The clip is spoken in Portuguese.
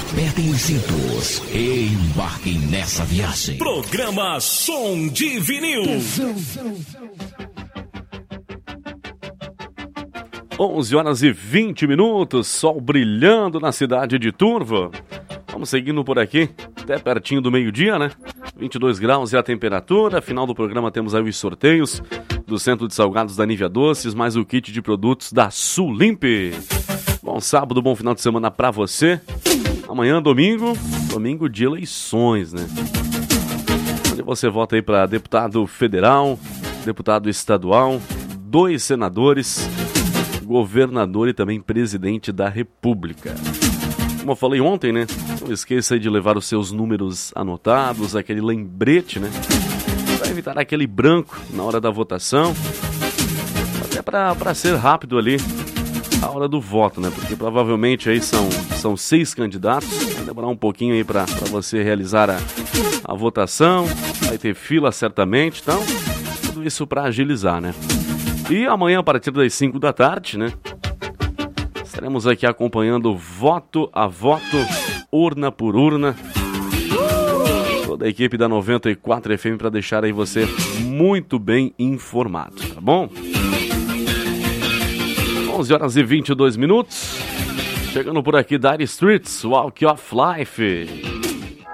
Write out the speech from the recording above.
Apertem os cintos e embarquem nessa viagem. Programa Som de Vinil. 11h20, sol brilhando na cidade de Turvo. Vamos seguindo por aqui, até pertinho do meio-dia, né? 22 graus é a temperatura. Final do programa temos aí os sorteios do Centro de Salgados da Nívea Doces, mais o kit de produtos da Sulimp. Bom sábado, bom final de semana pra você. Amanhã, domingo de eleições, né? Onde você vota aí para deputado federal, deputado estadual, 2 senadores, governador e também presidente da República. Como eu falei ontem, né? Não esqueça aí de levar os seus números anotados, aquele lembrete, né? Para evitar aquele branco na hora da votação. Até para ser rápido ali a hora do voto, né? Porque provavelmente aí são 6 candidatos. Vai demorar um pouquinho aí para você realizar a votação. Vai ter fila certamente. Então, tudo isso para agilizar, né? E amanhã, a partir das 5 da tarde, né? Estaremos aqui acompanhando voto a voto, urna por urna. Toda a equipe da 94 FM para deixar aí você muito bem informado, tá bom? 11h22. Chegando por aqui, Dire Straits, Walk of Life.